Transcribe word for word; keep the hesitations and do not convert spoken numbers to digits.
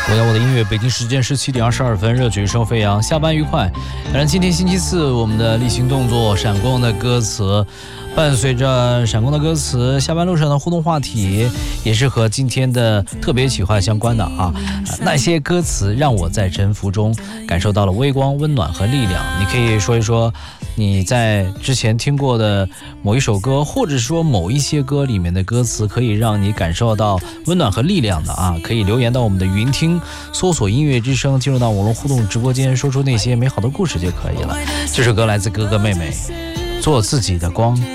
我要我的音乐，北京时间十七点二十二分，热曲声飞扬，下班愉快。当然，今天星期四，我们的例行动作闪光的歌词，伴随着闪光的歌词，下班路上的互动话题，也是和今天的特别企划相关的啊。那些歌词让我在沉浮中感受到了微光、温暖和力量。你可以说一说你在之前听过的某一首歌，或者说某一些歌里面的歌词，可以让你感受到温暖和力量的啊，可以留言到我们的云听，搜索音乐之声，进入到网络互动直播间，说出那些美好的故事就可以了。这首歌来自哥哥妹妹，做自己的光。